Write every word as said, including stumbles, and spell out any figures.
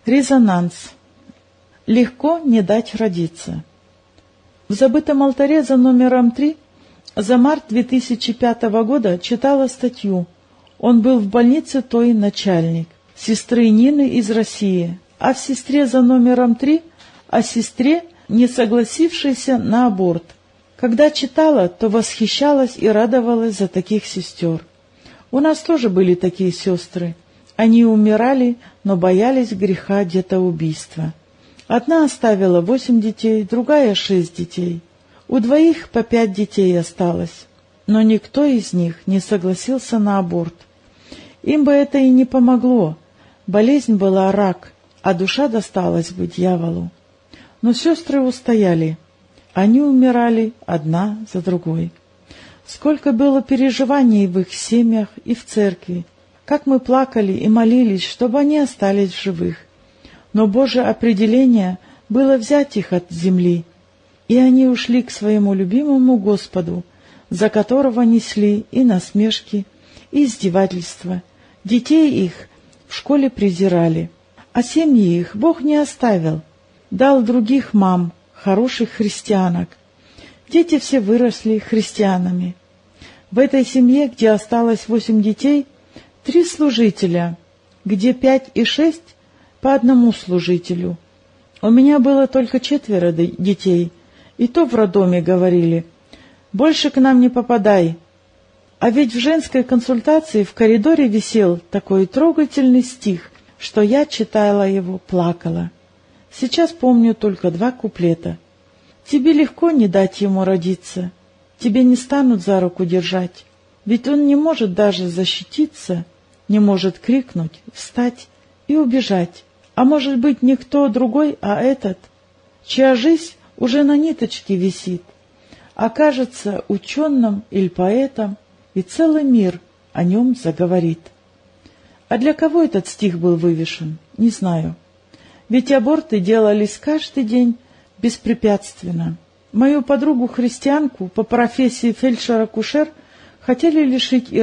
Резонанс. Легко не дать родиться. В забытом алтаре за номером три за март две тысячи пятого года читала статью. Он был в больнице той начальник, сестры Нины из России, а в сестре за номером три о сестре, не согласившейся на аборт. Когда читала, то восхищалась и радовалась за таких сестер. У нас тоже были такие сестры. Они умирали, но боялись греха детоубийства. Одна оставила восемь детей, другая — шесть детей. У двоих по пять детей осталось, но никто из них не согласился на аборт. Им бы это и не помогло. Болезнь была рак, а душа досталась бы дьяволу. Но сестры устояли. Они умирали одна за другой. Сколько было переживаний в их семьях и в церкви. Как мы плакали и молились, чтобы они остались в живых. Но Божье определение было взять их от земли, и они ушли к своему любимому Господу, за которого несли и насмешки, и издевательства. Детей их в школе презирали, а семьи их Бог не оставил, дал других мам, хороших христианок. Дети все выросли христианами. В этой семье, где осталось восемь детей, три служителя, где пять и шесть по одному служителю. У меня было только четверо детей, и то в роддоме говорили: «Больше к нам не попадай». А ведь в женской консультации в коридоре висел такой трогательный стих, что я читала его, плакала. Сейчас помню только два куплета. «Тебе легко не дать ему родиться, тебе не станут за руку держать, ведь он не может даже защититься, не может крикнуть, встать и убежать. А может быть, не кто другой, а этот, чья жизнь уже на ниточке висит, окажется ученым или поэтом, и целый мир о нем заговорит». А для кого этот стих был вывешен, не знаю. Ведь аборты делались каждый день беспрепятственно. Мою подругу-христианку по профессии фельдшер-акушер хотели лишить и